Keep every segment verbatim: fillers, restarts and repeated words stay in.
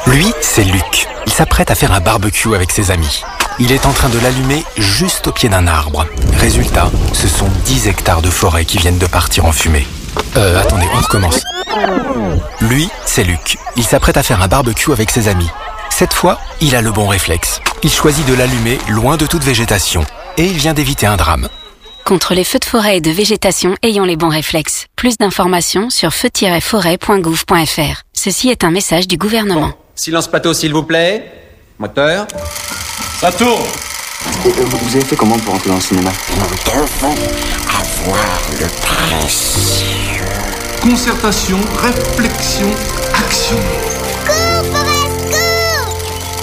Lui, c'est Luc. Il s'apprête à faire un barbecue avec ses amis. Il est en train de l'allumer juste au pied d'un arbre. Résultat, ce sont dix hectares de forêt qui viennent de partir en fumée. Euh, attendez, on recommence. Lui, c'est Luc. Il s'apprête à faire un barbecue avec ses amis. Cette fois, il a le bon réflexe. Il choisit de l'allumer loin de toute végétation. Et il vient d'éviter un drame. Contre les feux de forêt et de végétation, ayons les bons réflexes. Plus d'informations sur feu tiret forêt point gouv point f r. Ceci est un message du gouvernement. Bon. Silence plateau, s'il vous plaît. Moteur. Ça tourne. Et, euh, vous avez fait comment pour entrer dans le cinéma? Nous devons avoir le précieux. Concertation, réflexion, action. Cours, Forest, cours!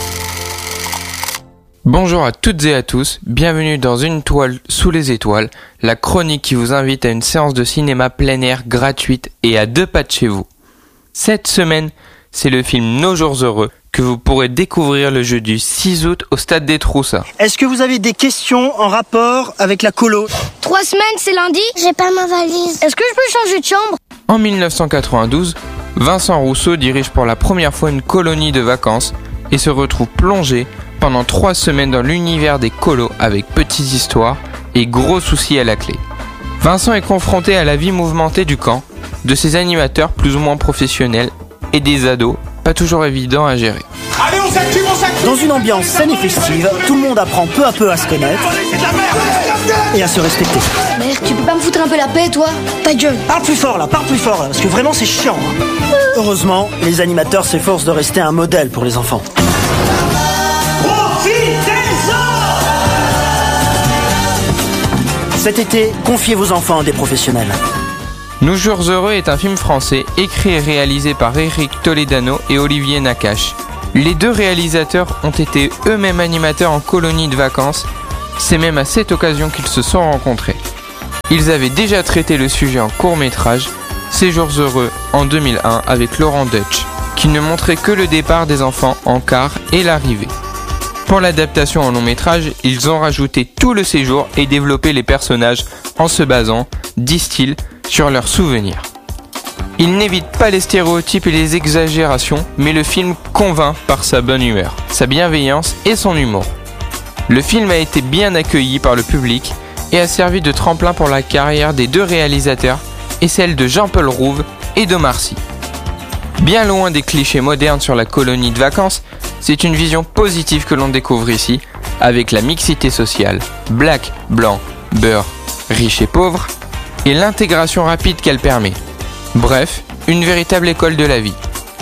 Bonjour à toutes et à tous, bienvenue dans Une toile sous les étoiles, la chronique qui vous invite à une séance de cinéma plein air gratuite et à deux pas de chez vous. Cette semaine, c'est le film Nos jours heureux que vous pourrez découvrir le jeudi six août au Stade des Troussas. Est-ce que vous avez des questions en rapport avec la colo? Trois semaines, c'est lundi? J'ai pas ma valise. Est-ce que je peux changer de chambre? En dix-neuf cent quatre-vingt-douze, Vincent Rousseau dirige pour la première fois une colonie de vacances et se retrouve plongé pendant trois semaines dans l'univers des colos avec petites histoires et gros soucis à la clé. Vincent est confronté à la vie mouvementée du camp, de ses animateurs plus ou moins professionnels et des ados pas toujours évidents à gérer. Allez, on s'active, on s'active. Dans une ambiance saine et festive, tout le monde apprend peu à peu à se connaître et à se respecter. Merde, tu peux pas me foutre un peu la paix, toi? Ta gueule. Parle plus fort là, parle plus fort là, parce que vraiment c'est chiant. Hein. Heureusement, les animateurs s'efforcent de rester un modèle pour les enfants. Cet été, confiez vos enfants à des professionnels. Nos jours heureux est un film français écrit et réalisé par Éric Toledano et Olivier Nakache. Les deux réalisateurs ont été eux-mêmes animateurs en colonie de vacances. C'est même à cette occasion qu'ils se sont rencontrés. Ils avaient déjà traité le sujet en court-métrage, Ces jours heureux en deux mille un avec Laurent Deutsch, qui ne montrait que le départ des enfants en car et l'arrivée. Pour l'adaptation en long métrage, ils ont rajouté tout le séjour et développé les personnages en se basant, disent-ils, sur leurs souvenirs. Ils n'évitent pas les stéréotypes et les exagérations, mais le film convainc par sa bonne humeur, sa bienveillance et son humour. Le film a été bien accueilli par le public et a servi de tremplin pour la carrière des deux réalisateurs et celle de Jean-Paul Rouve et d'Omar Sy. Bien loin des clichés modernes sur la colonie de vacances, c'est une vision positive que l'on découvre ici, avec la mixité sociale, black, blanc, beurre, riche et pauvre, et l'intégration rapide qu'elle permet. Bref, une véritable école de la vie.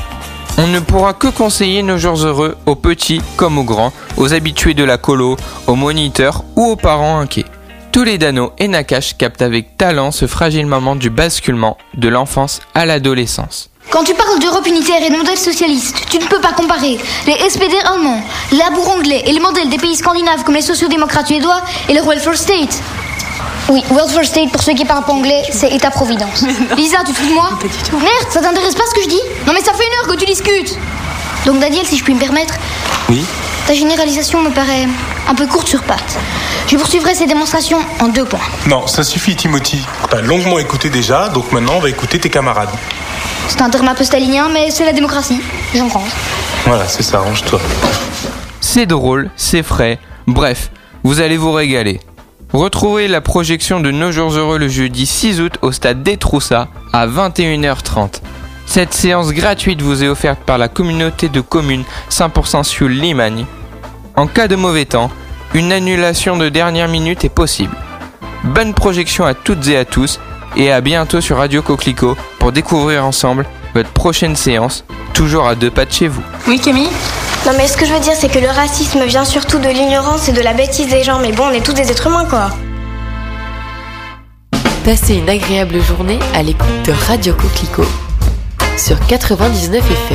On ne pourra que conseiller Nos jours heureux aux petits comme aux grands, aux habitués de la colo, aux moniteurs ou aux parents inquiets. Toledano et Nakache captent avec talent ce fragile moment du basculement de l'enfance à l'adolescence. Quand tu parles d'Europe unitaire et de modèle socialiste, tu ne peux pas comparer les S P D allemands, les Labour anglais et les modèles des pays scandinaves comme les sociodémocrates suédois et le welfare state. Oui, welfare state, pour ceux qui parlent pas anglais, c'est État-providence. Lisa, tu te fous de moi? Merde, ça t'intéresse pas ce que je dis? Non mais ça fait une heure que tu discutes. Donc Daniel, si je puis me permettre, Oui? ta généralisation me paraît un peu courte sur pattes. Je poursuivrai ces démonstrations en deux points. Non, ça suffit, Timothy. T'as longuement écouté déjà, donc maintenant on va écouter tes camarades. C'est un terme un peu stalinien, mais c'est la démocratie. J'en prends. Voilà, c'est ça, range-toi. C'est drôle, c'est frais, bref, vous allez vous régaler. Retrouvez la projection de Nos jours heureux le jeudi six août au Stade des Troussas à vingt et une heures trente. Cette séance gratuite vous est offerte par la communauté de communes cent pour cent Sioule Limagne. En cas de mauvais temps, une annulation de dernière minute est possible. Bonne projection à toutes et à tous et à bientôt sur Radio Coquelicot pour découvrir ensemble votre prochaine séance, toujours à deux pas de chez vous. Oui, Camille? Non mais ce que je veux dire c'est que le racisme vient surtout de l'ignorance et de la bêtise des gens, mais bon, on est tous des êtres humains quoi. Passez une agréable journée à l'écoute de Radio Coquelicot sur quatre-vingt-dix-neuf F M.